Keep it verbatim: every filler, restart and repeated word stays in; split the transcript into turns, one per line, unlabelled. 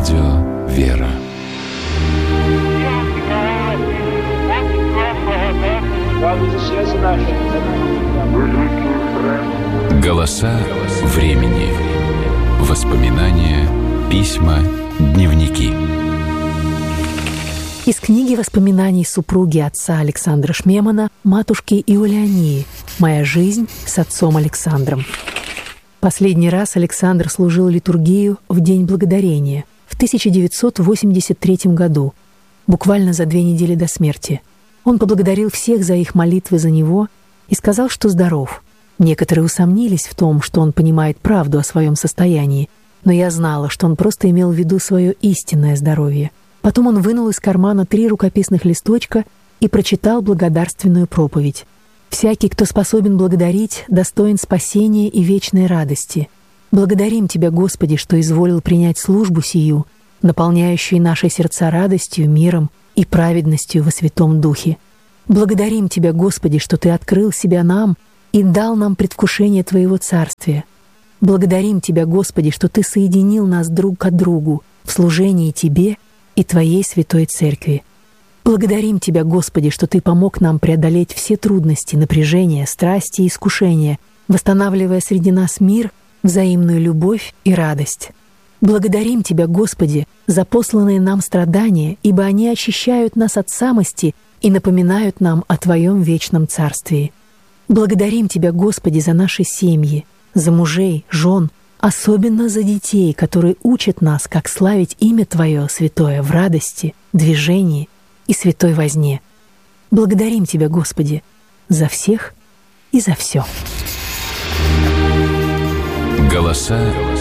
Радио «Вера». Голоса времени. Воспоминания, письма, дневники.
Из книги воспоминаний супруги отца Александра Шмемана, матушки Иулиании «Моя жизнь с отцом Александром». Последний раз Александр служил литургию в День Благодарения в тысяча девятьсот восемьдесят третьем году, буквально за две недели до смерти. Он поблагодарил всех за их молитвы за него и сказал, что здоров. Некоторые усомнились в том, что он понимает правду о своем состоянии, но я знала, что он просто имел в виду свое истинное здоровье. Потом он вынул из кармана три рукописных листочка и прочитал благодарственную проповедь. «Всякий, кто способен благодарить, достоин спасения и вечной радости. Благодарим Тебя, Господи, что изволил принять службу сию, наполняющую наши сердца радостью, миром и праведностью во Святом Духе. Благодарим Тебя, Господи, что Ты открыл себя нам и дал нам предвкушение Твоего Царствия. Благодарим Тебя, Господи, что Ты соединил нас друг к другу в служении Тебе и Твоей Святой Церкви. Благодарим Тебя, Господи, что Ты помог нам преодолеть все трудности, напряжения, страсти и искушения, восстанавливая среди нас мир, взаимную любовь и радость. Благодарим Тебя, Господи, за посланные нам страдания, ибо они очищают нас от самости и напоминают нам о Твоем вечном Царствии. Благодарим Тебя, Господи, за наши семьи, за мужей, жен, особенно за детей, которые учат нас, как славить имя Твое святое в радости, движении и святой возне. Благодарим Тебя, Господи, за всех и за все.
Голоса